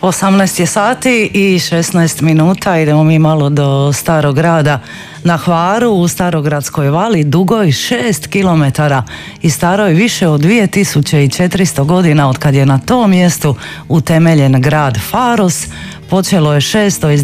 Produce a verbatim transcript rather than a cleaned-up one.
osamnaest je sati i šesnaest minuta. Idemo mi malo do Starog grada na Hvaru. U Starogradskoj vali dugoj šest kilometara i staroj više od dvije tisuće četiristo godina od kad je na tom mjestu utemeljen grad Faros. Počelo je šesto